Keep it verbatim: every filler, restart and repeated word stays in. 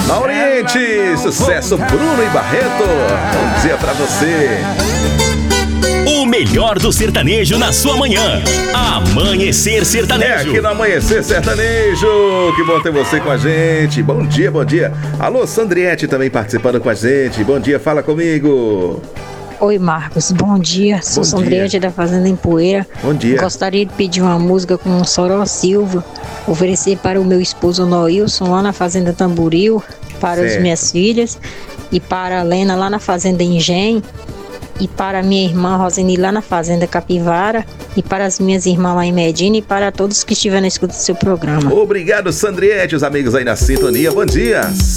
Na Oriente, sucesso Bruno e Barreto. Bom dia pra você. O melhor do sertanejo na sua manhã. Amanhecer Sertanejo. É aqui no Amanhecer Sertanejo. Que bom ter você com a gente. Bom dia, bom dia. Alô, Sandriette também participando com a gente. Bom dia, fala comigo. Oi, Marcos, bom dia. Sou Sandriette da Fazenda em Poeira. Bom dia. Gostaria de pedir uma música com o Soró Silva. Oferecer para o meu esposo Noilson lá na Fazenda Tamboril. Para certo. as minhas filhas. E para a Lena lá na Fazenda Engenho. E para a minha irmã Roseni lá na Fazenda Capivara. E para as minhas irmãs lá em Medina. E para todos que estiverem na escuta do seu programa. Obrigado, Sandriette. Os amigos aí na sintonia. Bom dia.